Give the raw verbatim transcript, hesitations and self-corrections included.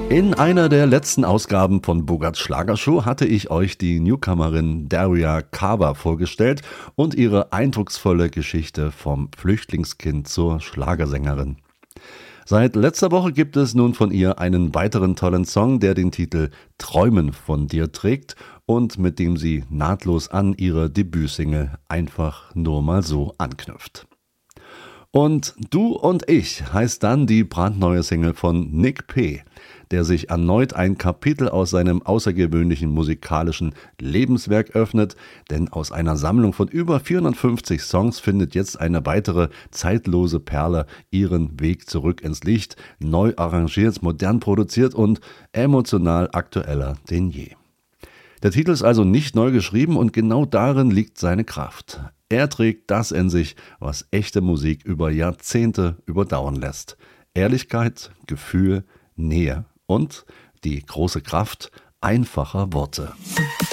In einer der letzten Ausgaben von Bogarts Schlagershow hatte ich euch die Newcomerin Daria Carver vorgestellt und ihre eindrucksvolle Geschichte vom Flüchtlingskind zur Schlagersängerin. Seit letzter Woche gibt es nun von ihr einen weiteren tollen Song, der den Titel Träumen von dir trägt und mit dem sie nahtlos an ihre Debütsingle Einfach nur mal so anknüpft. Und Du und ich heißt dann die brandneue Single von Nick P., der sich erneut ein Kapitel aus seinem außergewöhnlichen musikalischen Lebenswerk öffnet, denn aus einer Sammlung von über vierhundertfünfzig Songs findet jetzt eine weitere zeitlose Perle ihren Weg zurück ins Licht, neu arrangiert, modern produziert und emotional aktueller denn je. Der Titel ist also nicht neu geschrieben und genau darin liegt seine Kraft. Er trägt das in sich, was echte Musik über Jahrzehnte überdauern lässt. Ehrlichkeit, Gefühl, Nähe und die große Kraft einfacher Worte.